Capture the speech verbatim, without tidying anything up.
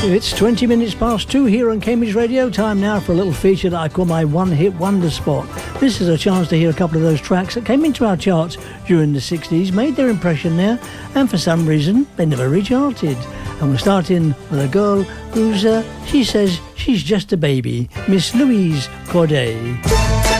It's twenty minutes past two here on Cambridge Radio. Time now for a little feature that I call my one-hit wonder spot. This is a chance to hear a couple of those tracks that came into our charts during the sixties, made their impression there, and for some reason they never recharted. And we're starting with a girl who's, uh, she says she's just a baby, Miss Louise Corday.